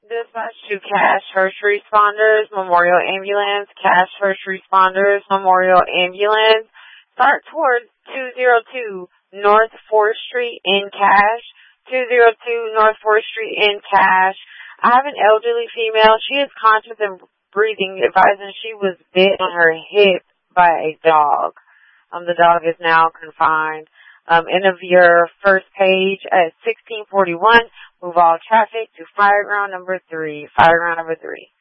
Dispatch to Cash First Responders, Memorial Ambulance, Cash First Responders, Memorial Ambulance. Start towards 202 North 4th Street in Cash. 202 North 4th Street in Cash. I have an elderly female. She is conscious and breathing, advising she was bit on her hip by a dog. The dog is now confined. End of your first page at 1641. Move all traffic to Fireground number 3. Fireground number 3.